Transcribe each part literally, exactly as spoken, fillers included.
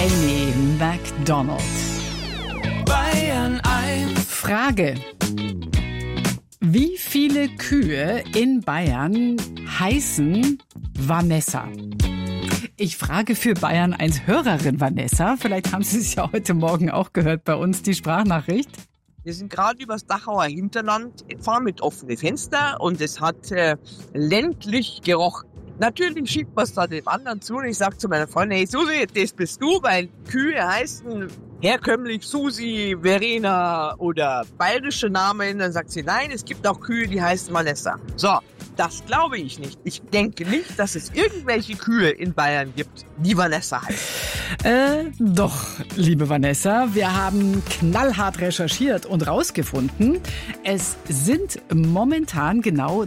Amy Macdonald. Bayern eins. Frage. Wie viele Kühe in Bayern heißen Vanessa? Ich frage für Bayern eins Hörerin Vanessa. Vielleicht haben Sie es ja heute Morgen auch gehört bei uns, die Sprachnachricht. Wir sind gerade übers Dachauer Hinterland gefahren mit offenen Fenstern und es hat äh, ländlich gerochen. Natürlich schiebt man es da dem anderen zu und ich sage zu meiner Freundin, hey Susi, das bist du, weil Kühe heißen herkömmlich Susi, Verena oder bayerische Namen. Dann sagt sie, nein, es gibt auch Kühe, die heißen Vanessa. So, das glaube ich nicht. Ich denke nicht, dass es irgendwelche Kühe in Bayern gibt, die Vanessa heißen. Äh, doch, liebe Vanessa, wir haben knallhart recherchiert und rausgefunden, es sind momentan genau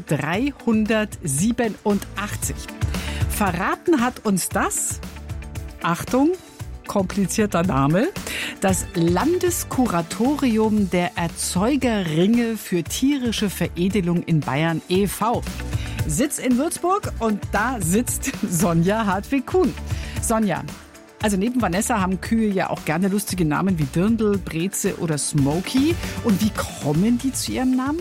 dreihundertsiebenundachtzig. Verraten hat uns das, Achtung, komplizierter Name, das Landeskuratorium der Erzeugerringe für tierische Veredelung in Bayern e V Sitz in Würzburg und da sitzt Sonja Hartwig-Kuhn. Sonja, also neben Vanessa haben Kühe ja auch gerne lustige Namen wie Dirndl, Breze oder Smokey. Und wie kommen die zu ihrem Namen?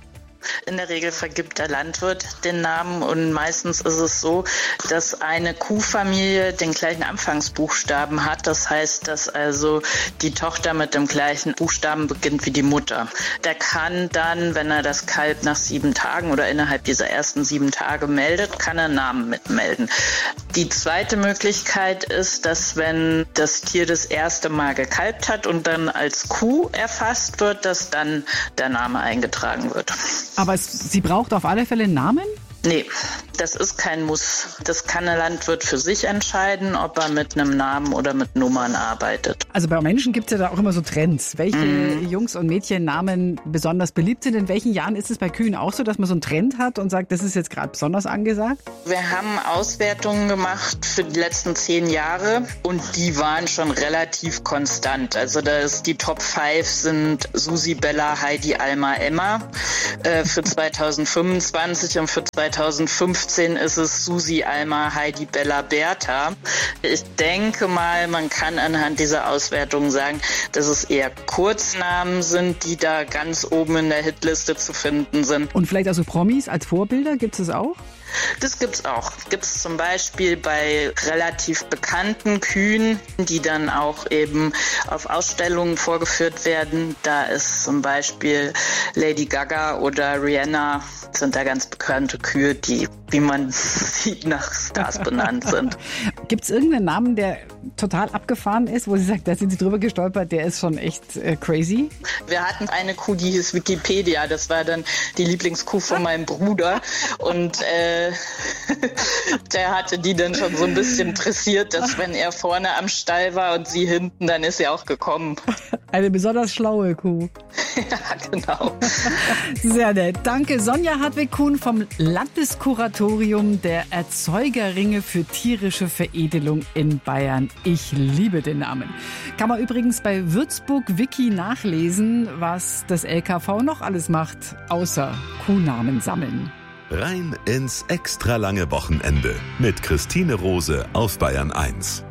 In der Regel vergibt der Landwirt den Namen und meistens ist es so, dass eine Kuhfamilie den gleichen Anfangsbuchstaben hat. Das heißt, dass also die Tochter mit dem gleichen Buchstaben beginnt wie die Mutter. Der kann dann, wenn er das Kalb nach sieben Tagen oder innerhalb dieser ersten sieben Tage meldet, kann er Namen mitmelden. Die zweite Möglichkeit ist, dass wenn das Tier das erste Mal gekalbt hat und dann als Kuh erfasst wird, dass dann der Name eingetragen wird. Aber es, sie braucht auf alle Fälle einen Namen? Nee, das ist kein Muss. Das kann der Landwirt für sich entscheiden, ob er mit einem Namen oder mit Nummern arbeitet. Also bei Menschen gibt es ja da auch immer so Trends, welche Mhm. Jungs- und Mädchennamen besonders beliebt sind. In welchen Jahren ist es bei Kühen auch so, dass man so einen Trend hat und sagt, das ist jetzt gerade besonders angesagt? Wir haben Auswertungen gemacht für die letzten zehn Jahre und die waren schon relativ konstant. Also das, die Top fünf sind Susi, Bella, Heidi, Alma, Emma äh, für zweitausendfünfundzwanzig und für zweitausendfünfzehn ist es Susi, Alma, Heidi, Bella, Bertha. Ich denke mal, man kann anhand dieser Auswertung sagen, dass es eher Kurznamen sind, die da ganz oben in der Hitliste zu finden sind. Und vielleicht also Promis als Vorbilder, gibt es auch? Das gibt's auch. Gibt's zum Beispiel bei relativ bekannten Kühen, die dann auch eben auf Ausstellungen vorgeführt werden. Da ist zum Beispiel Lady Gaga oder Rihanna, sind da ganz bekannte Kühe, die, wie man sieht, nach Stars benannt sind. Gibt es irgendeinen Namen, der total abgefahren ist, wo Sie sagt, da sind Sie drüber gestolpert, der ist schon echt äh, crazy? Wir hatten eine Kuh, die hieß Wikipedia. Das war dann die Lieblingskuh von meinem Bruder. Und äh, der hatte die dann schon so ein bisschen interessiert, dass wenn er vorne am Stall war und sie hinten, dann ist sie auch gekommen. Eine besonders schlaue Kuh. Ja, genau. Sehr nett. Danke, Sonja Hartwig-Kuhn vom Landeskuratorium der Erzeugerringe für tierische Veredelung in Bayern. Ich liebe den Namen. Kann man übrigens bei Würzburg Wiki nachlesen, was das L K V noch alles macht, außer Kuhnamen sammeln. Rein ins extra lange Wochenende mit Christine Rose auf Bayern eins.